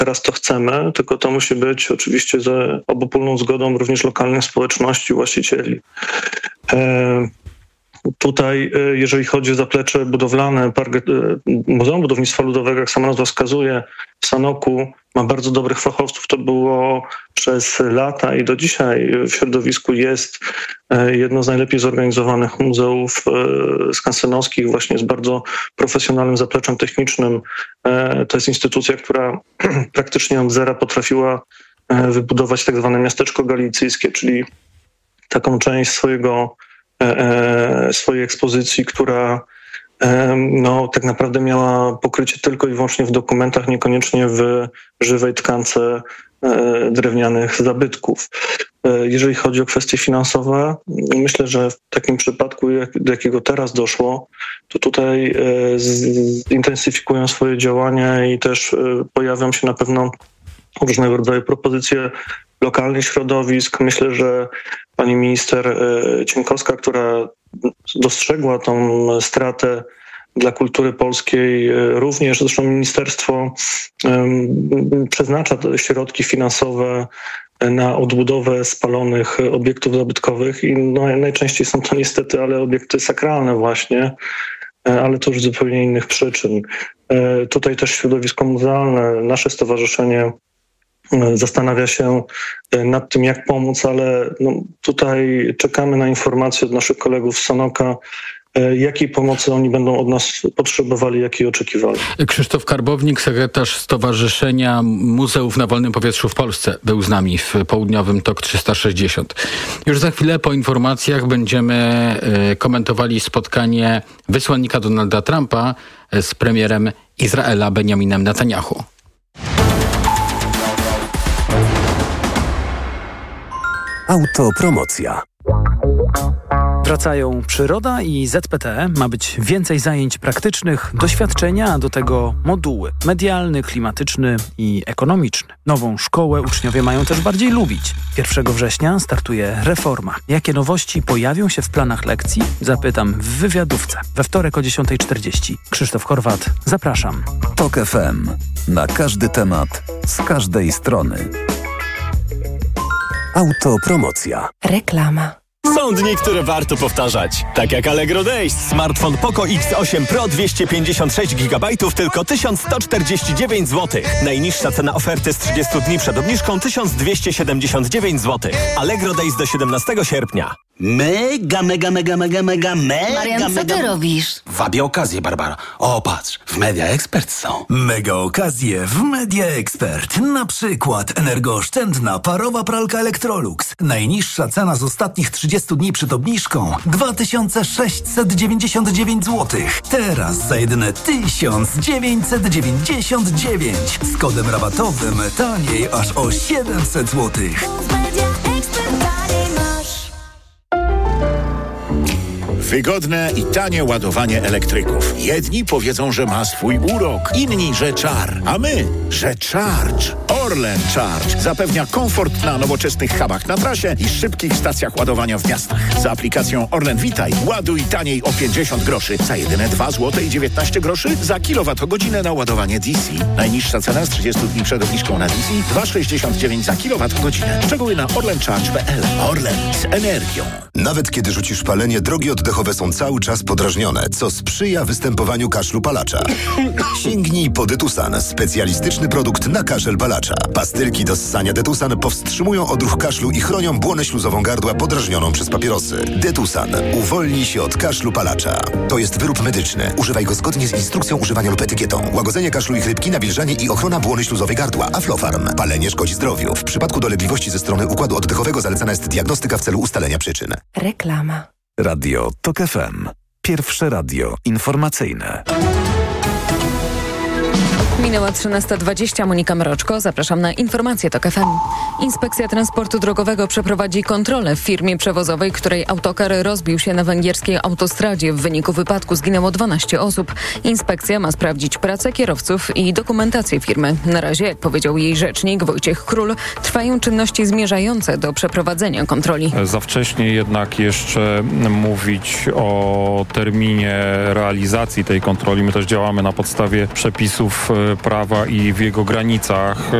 teraz to chcemy, tylko to musi być oczywiście za obopólną zgodą również lokalnych społeczności, właścicieli. Tutaj, jeżeli chodzi o zaplecze budowlane, Muzeum Budownictwa Ludowego, jak sama nazwa wskazuje, w Sanoku ma bardzo dobrych fachowców. To było przez lata i do dzisiaj w środowisku jest jedno z najlepiej zorganizowanych muzeów skansenowskich, właśnie z bardzo profesjonalnym zapleczem technicznym. To jest instytucja, która praktycznie od zera potrafiła wybudować tak zwane miasteczko galicyjskie, czyli taką część swojej ekspozycji, która tak naprawdę miała pokrycie tylko i wyłącznie w dokumentach, niekoniecznie w żywej tkance drewnianych zabytków. Jeżeli chodzi o kwestie finansowe, myślę, że w takim przypadku, do jakiego teraz doszło, to tutaj zintensyfikują swoje działania i też pojawią się na pewno różnego rodzaju propozycje lokalnych środowisk. Myślę, że pani minister Cienkowska, która dostrzegła tą stratę dla kultury polskiej, również zresztą ministerstwo przeznacza środki finansowe na odbudowę spalonych obiektów zabytkowych i najczęściej są to niestety obiekty sakralne właśnie, ale to już z zupełnie innych przyczyn. Tutaj też środowisko muzealne, nasze stowarzyszenie zastanawia się nad tym, jak pomóc, ale tutaj czekamy na informacje od naszych kolegów z Sanoka, jakiej pomocy oni będą od nas potrzebowali, jakiej oczekiwali. Krzysztof Karbownik, sekretarz Stowarzyszenia Muzeów na Wolnym Powietrzu w Polsce, był z nami w południowym TOK 360. Już za chwilę po informacjach będziemy komentowali spotkanie wysłannika Donalda Trumpa z premierem Izraela Benjaminem Netanyahu. Autopromocja. Wracają przyroda i ZPT. Ma być więcej zajęć praktycznych, doświadczenia, a do tego moduły medialny, klimatyczny i ekonomiczny. Nową szkołę uczniowie mają też bardziej lubić. 1 września startuje reforma. Jakie nowości pojawią się w planach lekcji? Zapytam w wywiadówce. We wtorek o 10:40. Krzysztof Horwat, zapraszam. TOK FM. Na każdy temat, z każdej strony. Autopromocja. Reklama. Są dni, które warto powtarzać. Tak jak Allegro Days. Smartfon Poco X8 Pro 256 GB tylko 1149 zł. Najniższa cena oferty z 30 dni przed obniżką 1279 zł. Allegro Days do 17 sierpnia. Mega. Marian, co ty robisz? Wabię okazję, Barbara. O, patrz, w Media Expert są. Mega okazje w Media Expert. Na przykład energooszczędna parowa pralka Electrolux. Najniższa cena z ostatnich 30 dni przed obniżką 2699 zł. Teraz za jedyne 1999. Z kodem rabatowym taniej aż o 700 zł. Wygodne i tanie ładowanie elektryków. Jedni powiedzą, że ma swój urok, inni, że czar, a my, że Charge. Orlen Charge zapewnia komfort na nowoczesnych hubach na trasie i szybkich stacjach ładowania w miastach. Z aplikacją Orlen Witaj ładuj taniej o 50 groszy za jedyne 2 zł i 19 groszy za kilowatogodzinę na ładowanie DC. Najniższa cena z 30 dni przed obniżką na DC 2,69 za kilowatogodzinę. Szczegóły na orlencharge.pl. Orlen z energią. Nawet kiedy rzucisz palenie, drogi oddechowe są cały czas podrażnione, co sprzyja występowaniu kaszlu palacza. Sięgnij po Detusan, specjalistyczny produkt na kaszel palacza. Pastylki do ssania Detusan powstrzymują odruch kaszlu i chronią błonę śluzową gardła podrażnioną przez papierosy. Detusan uwolni się od kaszlu palacza. To jest wyrób medyczny. Używaj go zgodnie z instrukcją używania lub etykietą. Łagodzenie kaszlu i chrypki, nawilżanie i ochrona błony śluzowej gardła. Aflofarm. Palenie szkodzi zdrowiu. W przypadku dolegliwości ze strony układu oddechowego zalecana jest diagnostyka w celu ustalenia przyczyn. Reklama. Radio TOK FM. Pierwsze radio informacyjne. Minęła 13:20. Monika Mroczko. Zapraszam na informacje TOK FM. Inspekcja Transportu Drogowego przeprowadzi kontrolę w firmie przewozowej, której autokar rozbił się na węgierskiej autostradzie. W wyniku wypadku zginęło 12 osób. Inspekcja ma sprawdzić pracę kierowców i dokumentację firmy. Na razie, jak powiedział jej rzecznik Wojciech Król, trwają czynności zmierzające do przeprowadzenia kontroli. Za wcześnie jednak jeszcze mówić o terminie realizacji tej kontroli. My też działamy na podstawie przepisów prawa i w jego granicach.